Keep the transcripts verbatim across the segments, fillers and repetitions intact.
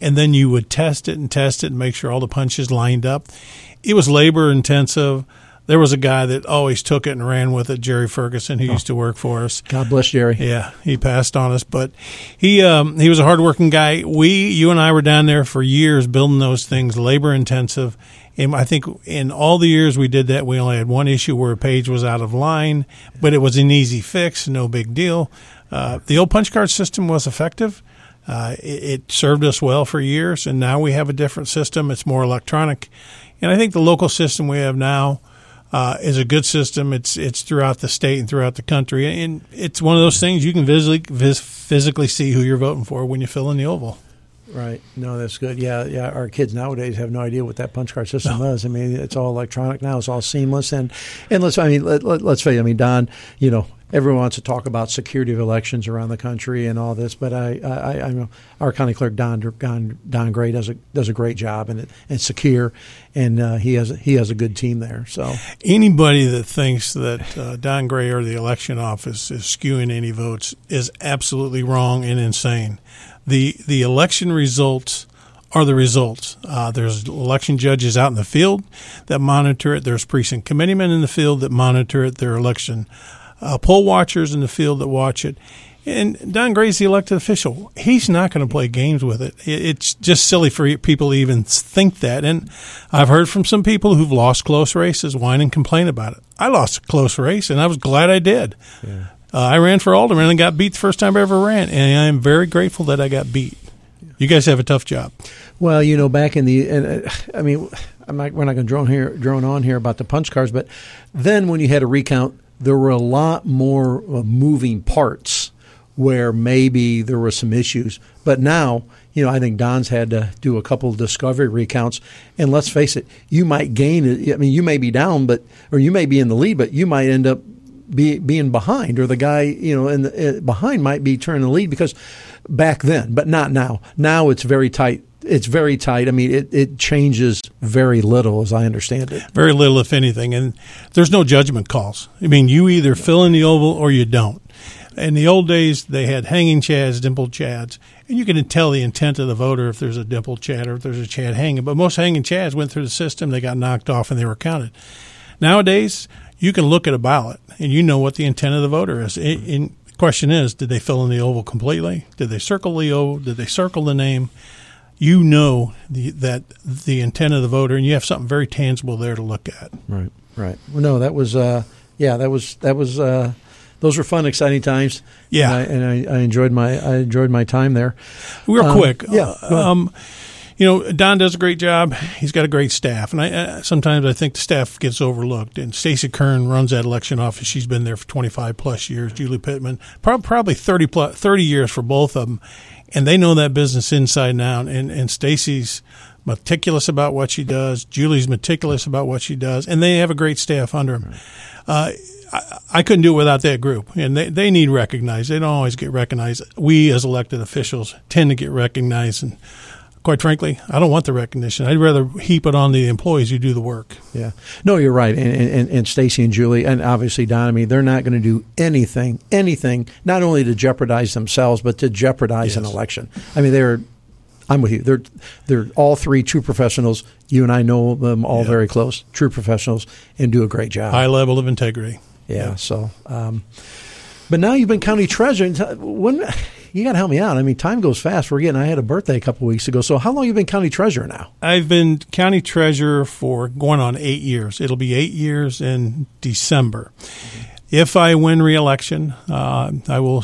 and then you would test it and test it and make sure all the punches lined up. It was labor intensive. There was a guy that always took it and ran with it, Jerry Ferguson, who oh. used to work for us. God bless Jerry. Yeah, he passed on us, but he um, he was a hardworking guy. We, you and I were down there for years building those things, labor intensive. And I think in all the years we did that, we only had one issue where a page was out of line, but it was an easy fix, no big deal. Uh, the old punch card system was effective. Uh, it, it served us well for years, and now we have a different system. It's more electronic. And I think the local system we have now uh, is a good system. It's it's throughout the state and throughout the country. And it's one of those things you can visibly, vis- physically see who you're voting for when you fill in the oval. Right. No, that's good. Yeah, yeah. Our kids nowadays have no idea what that punch card system no. is. I mean, it's all electronic now. It's all seamless. And, and let's, I mean, let, let, let's face it. I mean, Don, you know, everyone wants to talk about security of elections around the country and all this, but I, I, I know our county clerk Don Don, Don Gray does a does a great job and and secure, and uh, he has he has a good team there. So anybody that thinks that uh, Don Gray or the election office is skewing any votes is absolutely wrong and insane. The the election results are the results. Uh, there's election judges out in the field that monitor it. There's precinct committeemen in the field that monitor it. There are election uh, poll watchers in the field that watch it. And Don Gray's the elected official. He's not going to play games with it. It's just silly for people to even think that. And I've heard from some people who've lost close races whine and complain about it. I lost a close race, and I was glad I did. Yeah. Uh, I ran for alderman and got beat the first time I ever ran, and I'm very grateful that I got beat. You guys have a tough job. Well, you know, back in the, and, uh, I mean, I'm not, we're not going to drone here, drone on here about the punch cards, but then when you had a recount, there were a lot more uh, moving parts where maybe there were some issues. But now, you know, I think Don's had to do a couple of discovery recounts, and let's face it, you might gain it. I mean, you may be down, but or you may be in the lead, but you might end up Be, being behind, or the guy, you know, in the, uh, behind might be turning the lead, because back then, but not now. Now it's very tight. It's very tight. I mean, it, it changes very little, as I understand it. Very little, if anything. And there's no judgment calls. I mean, you either fill in the oval or you don't. In the old days, they had hanging chads, dimpled chads, and you can tell the intent of the voter if there's a dimpled chad or if there's a chad hanging. But most hanging chads went through the system, they got knocked off, and they were counted. Nowadays, you can look at a ballot and you know what the intent of the voter is. The question is, did they fill in the oval completely? Did they circle the oval? Did they circle the name? You know the, that the intent of the voter, and you have something very tangible there to look at. Right, right. Well, no, that was, uh, yeah, that was, that was, uh, those were fun, exciting times. Yeah, and I, and I, I enjoyed my, I enjoyed my time there. Real um, quick, yeah. Um, You know, Don does a great job. He's got a great staff, and I uh, sometimes I think the staff gets overlooked. And Stacy Kern runs that election office. She's been there for twenty-five plus years. Julie Pittman, prob- probably thirty plus, thirty years for both of them, and they know that business inside and out. And and Stacy's meticulous about what she does. Julie's meticulous about what she does, and they have a great staff under them. Uh, I, I couldn't do it without that group, and they they need recognized. They don't always get recognized. We as elected officials tend to get recognized, and quite frankly, I don't want the recognition. I'd rather heap it on the employees who do the work. Yeah. No, you're right. And, and, and Stacy and Julie, and obviously Don, I mean, they're not going to do anything, anything, not only to jeopardize themselves, but to jeopardize yes. an election. I mean, they're, I'm with you. They're, they're all three true professionals. You and I know them all yeah. very close, true professionals, and do a great job. High level of integrity. Yeah. yeah. So, um, but now you've been county treasurer. When, you got to help me out. I mean, time goes fast. We're getting. I had a birthday a couple of weeks ago. So, how long have you been county treasurer now? I've been county treasurer for going on eight years. It'll be eight years in December. Mm-hmm. If I win re-election, uh, I will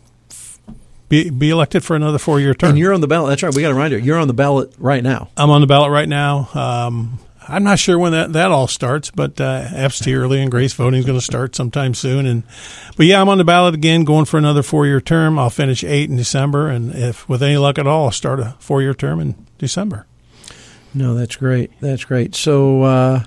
be be elected for another four-year term. And you're on the ballot. That's right. We got to remind you. You're on the ballot right now. I'm on the ballot right now. Um, I'm not sure when that, that all starts, but uh, absentee early and grace voting is going to start sometime soon. And but yeah, I'm on the ballot again, going for another four-year term. I'll finish eight in December, and if with any luck at all, I'll start a four-year term in December. No, that's great. That's great. So, uh,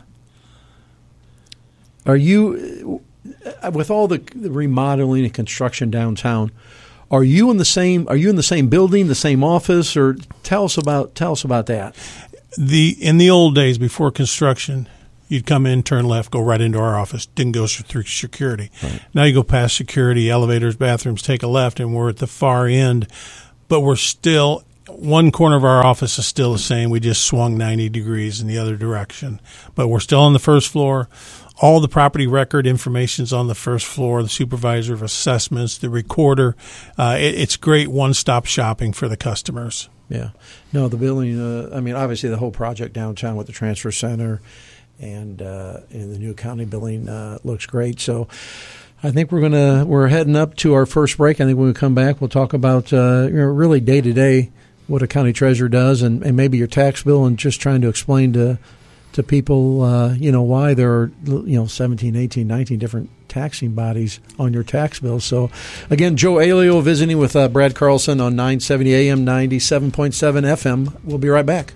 are you with all the, the remodeling and construction downtown? Are you in the same? Are you in the same building, the same office, or tell us about tell us about that? The in the old days before construction, you'd come in, turn left, go right into our office. Didn't go through security. Right. Now you go past security, elevators, bathrooms, take a left, and we're at the far end. But we're still one corner of our office is still the same. We just swung ninety degrees in the other direction. But we're still on the first floor. All the property record information is on the first floor, the supervisor of assessments, the recorder. Uh, it, it's great one-stop shopping for the customers. Yeah. No, the building, uh, I mean, obviously the whole project downtown with the transfer center and, uh, and the new county building uh, looks great. So I think we're going to, we're heading up to our first break. I think when we come back, we'll talk about uh, you know, really day-to-day what a county treasurer does and, and maybe your tax bill and just trying to explain to to people, uh, you know, why there are, you know, seventeen, eighteen, nineteen different taxing bodies on your tax bill. So, again, Joe Alio visiting with uh, Brad Carlson on nine seventy A M, ninety-seven point seven F M. We'll be right back.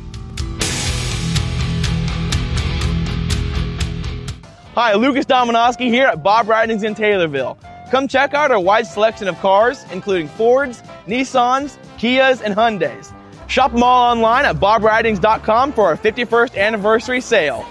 Hi, Lucas Dominowski here at Bob Ridings in Taylorville. Come check out our wide selection of cars, including Fords, Nissans, Kias, and Hyundais. Shop them all online at bob ridings dot com for our fifty-first anniversary sale.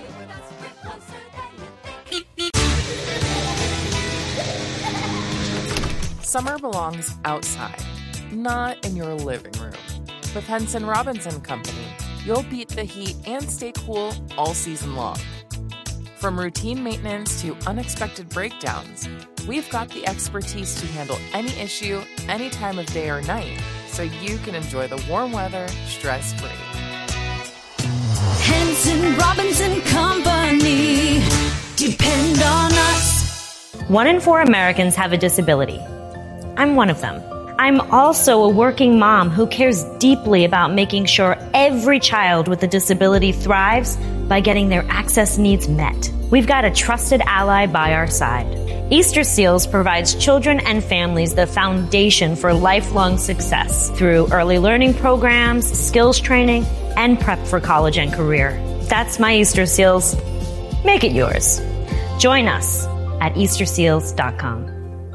Summer belongs outside, not in your living room. With Henson Robinson Company, you'll beat the heat and stay cool all season long. From routine maintenance to unexpected breakdowns, we've got the expertise to handle any issue, any time of day or night, so you can enjoy the warm weather stress-free. Henson Robinson Company. Depend on us. One in four Americans have a disability. I'm one of them. I'm also a working mom who cares deeply about making sure every child with a disability thrives by getting their access needs met. We've got a trusted ally by our side. Easter Seals provides children and families the foundation for lifelong success through early learning programs, skills training, and prep for college and career. That's my Easter Seals. Make it yours. Join us at easter seals dot com.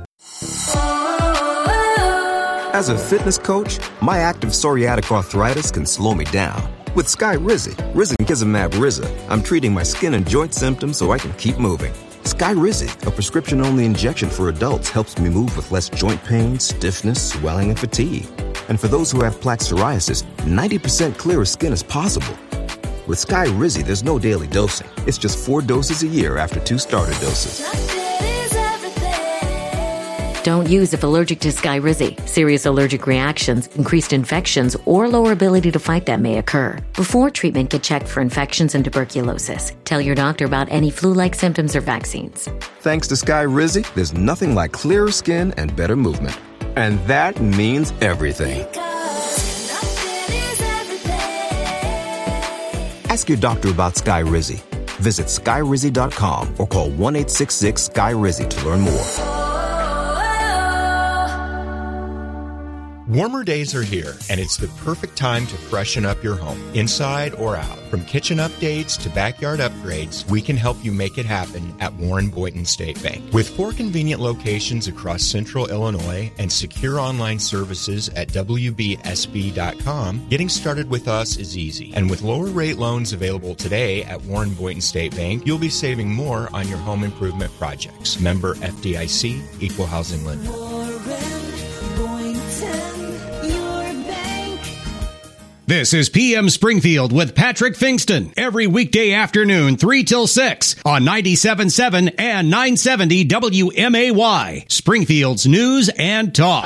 As a fitness coach, my active psoriatic arthritis can slow me down. With Skyrizi, risankizumab Riza, I'm treating my skin and joint symptoms so I can keep moving. Skyrizi, a prescription-only injection for adults, helps me move with less joint pain, stiffness, swelling, and fatigue. And for those who have plaque psoriasis, ninety percent clearer skin is possible. With Skyrizi, there's no daily dosing. It's just four doses a year after two starter doses. Don't use if allergic to Skyrizi. Serious allergic reactions, increased infections, or lower ability to fight them may occur. Before treatment, get checked for infections and tuberculosis. Tell your doctor about any flu-like symptoms or vaccines. Thanks to Skyrizi, there's nothing like clearer skin and better movement. And that means everything. Ask your doctor about Skyrizi. Visit skyrizi dot com or call one eight six six Sky Rizzy to learn more. Warmer days are here, and it's the perfect time to freshen up your home, inside or out. From kitchen updates to backyard upgrades, we can help you make it happen at Warren Boynton State Bank. With four convenient locations across central Illinois and secure online services at w b s b dot com, getting started with us is easy. And with lower rate loans available today at Warren Boynton State Bank, you'll be saving more on your home improvement projects. Member F D I C, Equal Housing Lender. This is P M Springfield with Patrick Fingston every weekday afternoon, three till six on ninety-seven point seven and nine seventy W M A Y, Springfield's news and talk.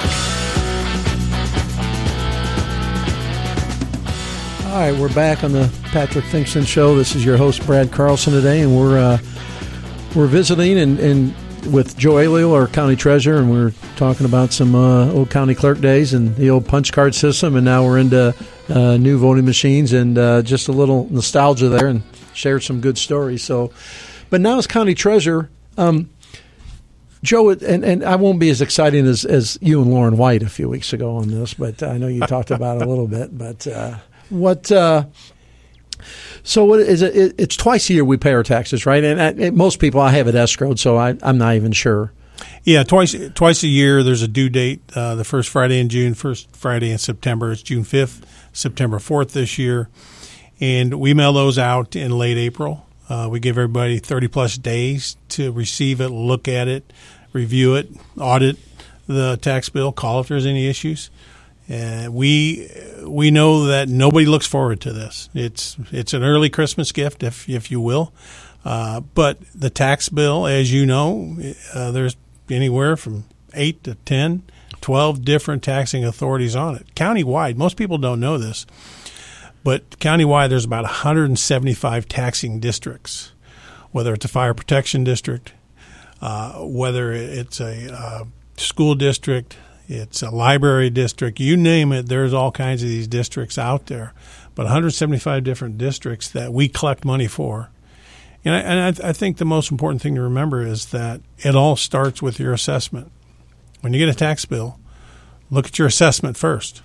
All right, we're back on the Patrick Fingston Show. This is your host, Brad Carlson, today, and we're uh, we're visiting and, and with Joe Alio, our county treasurer, and we're talking about some uh, old county clerk days and the old punch card system, and now we're into uh, new voting machines and uh, just a little nostalgia there and shared some good stories. So, but now as county treasurer, um, Joe, and, and I won't be as exciting as, as you and Lauren White a few weeks ago on this, but I know you talked about it a little bit. But uh, what? Uh, so what is it? it? It's twice a year we pay our taxes, right? And I, it, most people, I have it escrowed, so I, I'm not even sure. Yeah, twice twice a year. There's a due date. Uh, the first Friday in June, first Friday in September. It's June fifth, September fourth this year, and we mail those out in late April. Uh, we give everybody thirty plus days to receive it, look at it, review it, audit the tax bill, call if there's any issues. And we we know that nobody looks forward to this. It's it's an early Christmas gift, if if you will. Uh, but the tax bill, as you know, uh, there's anywhere from eight to ten, twelve different taxing authorities on it. Countywide, most people don't know this, but countywide there's about one hundred seventy-five taxing districts, whether it's a fire protection district, uh, whether it's a uh, school district, it's a library district, you name it, there's all kinds of these districts out there. But one hundred seventy-five different districts that we collect money for. And I, and I, th- I think the most important thing to remember is that it all starts with your assessment. When you get a tax bill, look at your assessment first.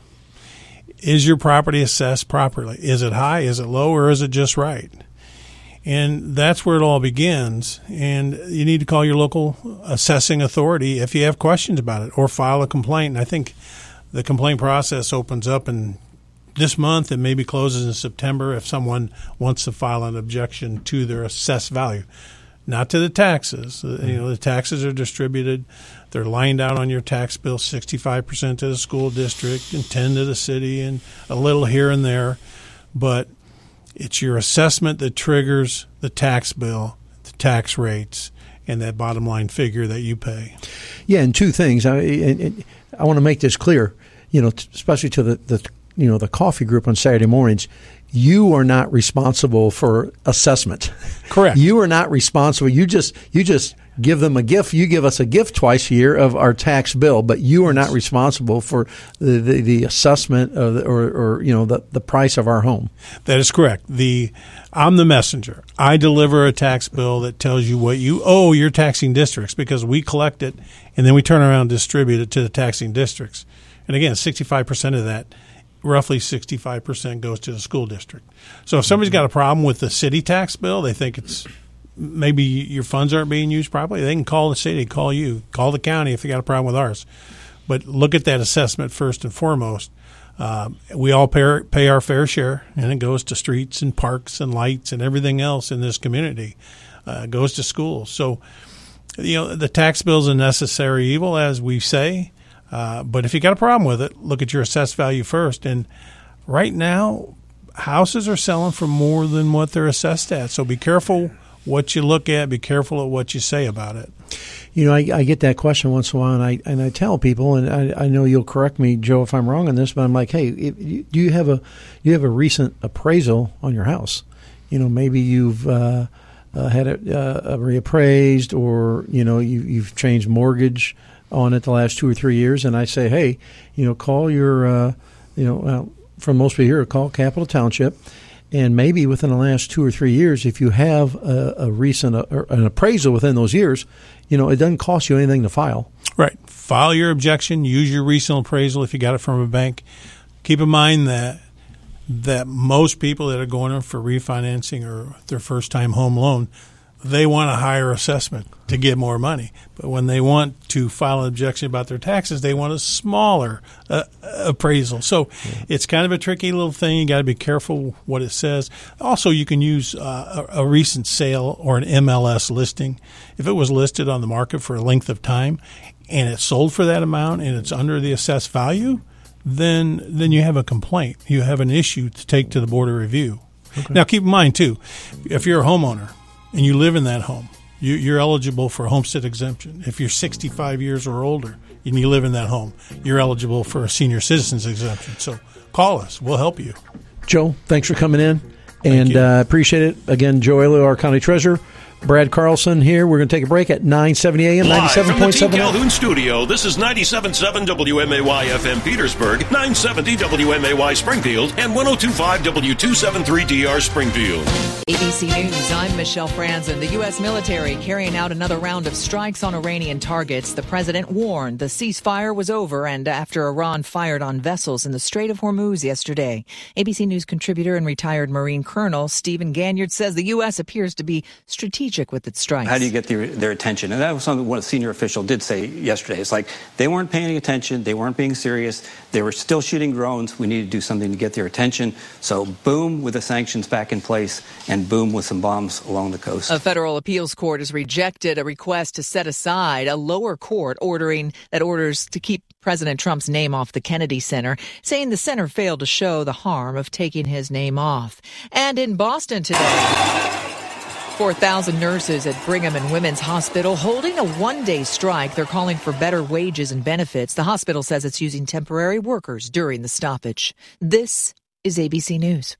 Is your property assessed properly? Is it high? Is it low? Or is it just right? And that's where it all begins. And you need to call your local assessing authority if you have questions about it, or file a complaint. And I think the complaint process opens up in this month and maybe closes in September if someone wants to file an objection to their assessed value. Not to the taxes. Mm-hmm. You know, the taxes are distributed. They're lined out on your tax bill, sixty-five percent to the school district and ten to the city and a little here and there. But it's your assessment that triggers the tax bill, the tax rates, and that bottom line figure that you pay. Yeah, and two things. I, I, I want to make this clear, you know, especially to the, the you know the coffee group on Saturday mornings. You are not responsible for assessment. Correct. You are not responsible. You just you just give them a gift. You give us a gift twice a year of our tax bill, but you are not responsible for the, the, the assessment of the, or, or you know the, the price of our home. That is correct. The I'm the messenger. I deliver a tax bill that tells you what you owe your taxing districts, because we collect it and then we turn around and distribute it to the taxing districts. And again, sixty-five percent of that, roughly sixty-five percent goes to the school district. So if somebody's got a problem with the city tax bill, they think it's maybe your funds aren't being used properly, they can call the city, call you, call the county if they got a problem with ours. But look at that assessment first and foremost. Uh, we all pay our, pay our fair share, and it goes to streets and parks and lights and everything else in this community. Uh, it goes to schools. So, you know, the tax bill is a necessary evil, as we say. Uh, but if you got a problem with it, look at your assessed value first. And right now, houses are selling for more than what they're assessed at. So be careful what you look at. Be careful at what you say about it. You know, I, I get that question once in a while, and I and I tell people, and I, I know you'll correct me, Joe, if I'm wrong on this, but I'm like, hey, if, do you have a you have a recent appraisal on your house? You know, maybe you've uh, uh, had it uh, reappraised, or you know, you, you've changed mortgage on it the last two or three years, and I say, hey, you know, call your, uh, you know, well, for most people here, call Capital Township, and maybe within the last two or three years, if you have a, a recent uh, or an appraisal within those years, you know, it doesn't cost you anything to file. Right. File your objection. Use your recent appraisal if you got it from a bank. Keep in mind that that most people that are going in for refinancing or their first-time home loan, they want a higher assessment to get more money. But when they want to file an objection about their taxes, they want a smaller uh, appraisal. So yeah. It's kind of a tricky little thing. You got to be careful what it says. Also, you can use uh, a, a recent sale or an M L S listing. If it was listed on the market for a length of time and it sold for that amount and it's under the assessed value, then then you have a complaint. You have an issue to take to the Board of Review. Okay. Now, keep in mind, too, if you're a homeowner and you live in that home, you, you're eligible for a homestead exemption. If you're sixty-five years or older and you live in that home, you're eligible for a senior citizens exemption. So call us. We'll help you. Joe, thanks for coming in, and uh, appreciate it. Again, Joe Aiello, our county treasurer. Brad Carlson here. We're going to take a break at nine seventy a.m. ninety-seven point seven. Live from the Team Calhoun studio, this is ninety-seven point seven W M A Y F M Petersburg, nine seventy W M A Y Springfield, and one oh two point five W two seventy-three D R Springfield. A B C News, I'm Michelle Franzen. The U S military carrying out another round of strikes on Iranian targets. The president warned the ceasefire was over, and after Iran fired on vessels in the Strait of Hormuz yesterday. A B C News contributor and retired Marine Colonel Stephen Ganyard says the U S appears to be strategically strategic with its strikes. How do you get their, their attention? And that was something one senior official did say yesterday. It's like they weren't paying attention. They weren't being serious. They were still shooting drones. We need to do something to get their attention. So boom, with the sanctions back in place, and boom, with some bombs along the coast. A federal appeals court has rejected a request to set aside a lower court ordering that orders to keep President Trump's name off the Kennedy Center, saying the center failed to show the harm of taking his name off. And in Boston today, four thousand nurses at Brigham and Women's Hospital holding a one-day strike. They're calling for better wages and benefits. The hospital says it's using temporary workers during the stoppage. This is A B C News.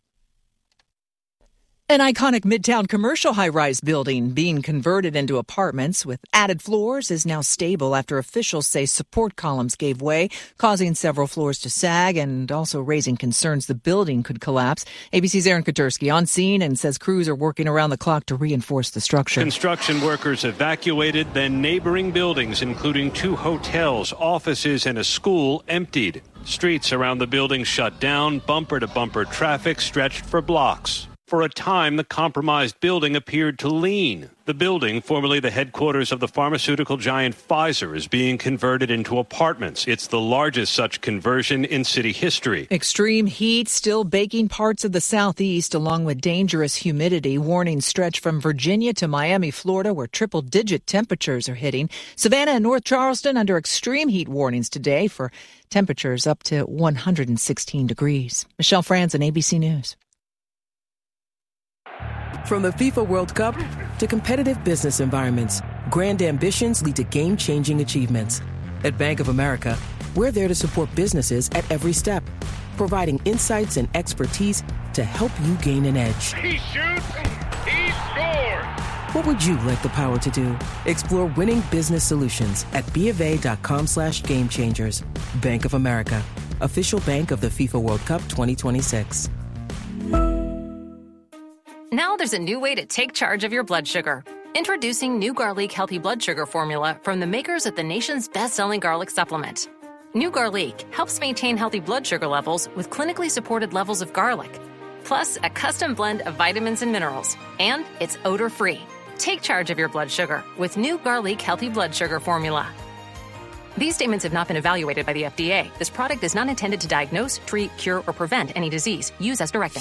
An iconic Midtown commercial high-rise building being converted into apartments with added floors is now stable after officials say support columns gave way, causing several floors to sag and also raising concerns the building could collapse. A B C's Aaron Koturski on scene and says crews are working around the clock to reinforce the structure. Construction workers evacuated, then neighboring buildings, including two hotels, offices, and a school, emptied. Streets around the building shut down, bumper-to-bumper traffic stretched for blocks. For a time, the compromised building appeared to lean. The building, formerly the headquarters of the pharmaceutical giant Pfizer, is being converted into apartments. It's the largest such conversion in city history. Extreme heat still baking parts of the southeast, along with dangerous humidity. Warnings stretch from Virginia to Miami, Florida, where triple-digit temperatures are hitting. Savannah and North Charleston under extreme heat warnings today for temperatures up to one hundred sixteen degrees. Michelle Franzen, A B C News. From the FIFA World Cup to competitive business environments, grand ambitions lead to game-changing achievements. At Bank of America, we're there to support businesses at every step, providing insights and expertise to help you gain an edge. He shoots, he scores! What would you like the power to do? Explore winning business solutions at BofA.com slash game changers. Bank of America, official bank of the FIFA World Cup twenty twenty-six. Now there's a new way to take charge of your blood sugar. Introducing New Garlic Healthy Blood Sugar Formula from the makers of the nation's best-selling garlic supplement. New Garlic helps maintain healthy blood sugar levels with clinically supported levels of garlic, plus a custom blend of vitamins and minerals. And it's odor-free. Take charge of your blood sugar with New Garlic Healthy Blood Sugar Formula. These statements have not been evaluated by the F D A. This product is not intended to diagnose, treat, cure, or prevent any disease. Use as directed.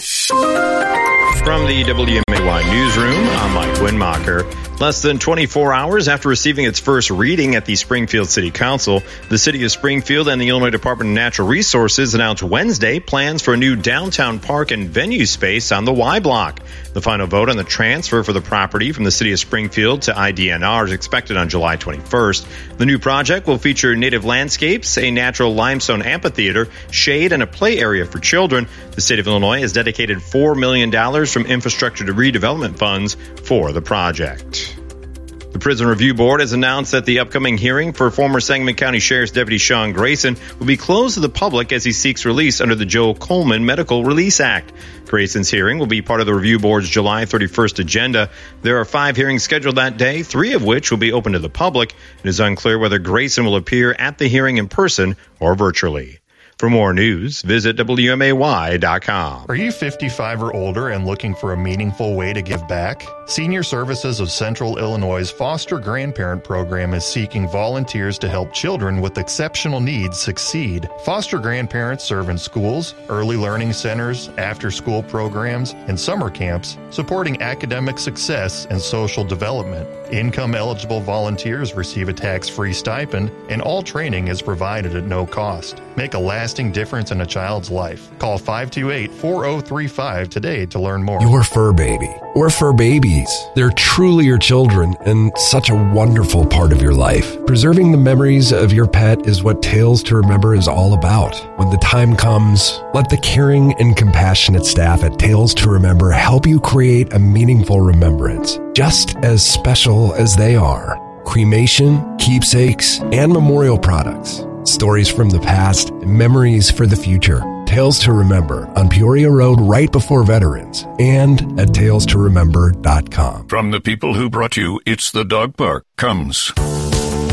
From the W M A Y Newsroom, I'm Mike Winmacher. Less than twenty-four hours after receiving its first reading at the Springfield City Council, the City of Springfield and the Illinois Department of Natural Resources announced Wednesday plans for a new downtown park and venue space on the Y Block. The final vote on the transfer for the property from the City of Springfield to I D N R is expected on July twenty-first. The new project will feature native landscapes, a natural limestone amphitheater, shade, and a play area for children. The state of Illinois has dedicated four million dollars from infrastructure to redevelopment funds for the project. The Prison Review Board has announced that the upcoming hearing for former Sangamon County Sheriff's Deputy Sean Grayson will be closed to the public as he seeks release under the Joe Coleman Medical Release Act. Grayson's hearing will be part of the Review Board's July thirty-first agenda. There are five hearings scheduled that day, three of which will be open to the public. It is unclear whether Grayson will appear at the hearing in person or virtually. For more news, visit W M A Y dot com. Are you fifty-five or older and looking for a meaningful way to give back? Senior Services of Central Illinois' Foster Grandparent Program is seeking volunteers to help children with exceptional needs succeed. Foster grandparents serve in schools, early learning centers, after-school programs, and summer camps, supporting academic success and social development. Income-eligible volunteers receive a tax-free stipend, and all training is provided at no cost. Make a lasting difference in a child's life. Call five two eight, four zero three five today to learn more. Your fur baby, or fur babies. They're truly your children and such a wonderful part of your life. Preserving the memories of your pet is what Tales to Remember is all about. When the time comes, let the caring and compassionate staff at Tales to Remember help you create a meaningful remembrance, just as special as they are. Cremation, keepsakes, and memorial products. Stories from the past and memories for the future. Tales to Remember on Peoria Road right before Veterans and at tales to remember dot com. From the people who brought you It's the Dog Park comes